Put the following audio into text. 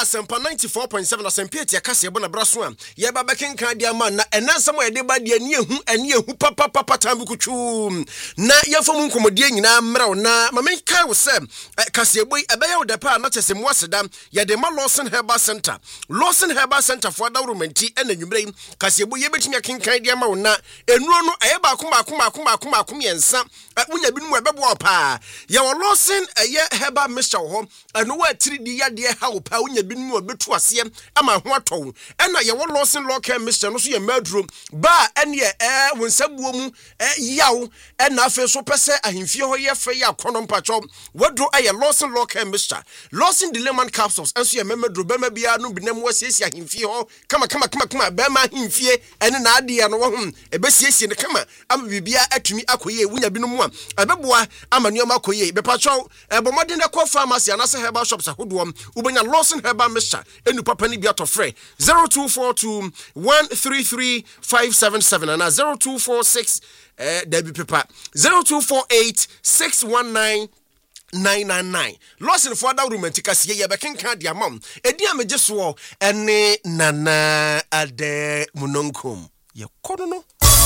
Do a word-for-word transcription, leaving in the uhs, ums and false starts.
Asempa ninety-four point seven Asempa tia kase ebo na braso a ye ba bekenkan dia man na enansam a ye de ba dia ne ehu ene ehu papa papa tambukutwu na ye fom nkomodie nyina mraw na mamenkai wo se kase ebo ebe ye wo de pa na chese mo aseda ye de ma Lawson Herbal Center Lawson Herbal Center for dawrumenti ena nwumre kase ebo ye betimi akenkan dia ma wo na enuro no eye ba akoma akoma akoma akoma akoma yensa munya binu ebebo opa ye wo Lawson eye Herbal mixture ho eno wa tiri di yade ha wo pa munya binu obetu ase ama ho atɔw ena ye wo Lawson local mixture no so ye maduro ba ene ye eh wonsabuo mu eh yaw ena afi so pese ahemfie ho ye fe ya kono mpacho wodro aye Lawson local mixture Lawson lemon capsules enso ye maduro ba ma bia no binam wasiesie ahemfie ho kama kama kama kama ba ma ahemfie ene na ade ya no wo hu ebesiesie ne kama ama bibia atumi akoye wunya binu mu a abeboa ama nneoma akoye bepacho ebomode ne ko pharmacy anase herbal shops ahodom ubenya Lawson Herbal mixture enu papa ni bia to frɛ zero two four two one three three five seven seven and zero two four six eh Debbie Pepper zero two four eight six one nine nine nine nine Lawson for that romantic as ye bekenkan dia mam edi amejeso ene nana ade munonkum ye kono no